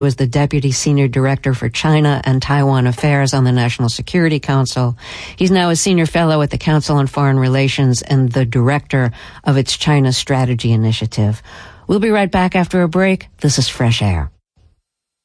was the Deputy Senior Director for China and Taiwan Affairs on the National Security Council. He's now a Senior Fellow at the Council on Foreign Relations and the Director of its China Strategy Initiative. We'll be right back after a break. This is Fresh Air.